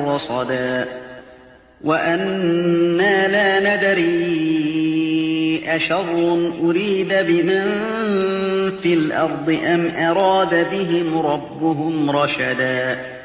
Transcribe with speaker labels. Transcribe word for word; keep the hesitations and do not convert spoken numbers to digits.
Speaker 1: رَصَدًا وَأَنَّا لَا نَدْرِي أَشَرٌّ أُرِيدَ بِمَن فِي الْأَرْضِ أَمْ أَرَادَ بِهِمْ رَبُّهُمْ رَشَدًا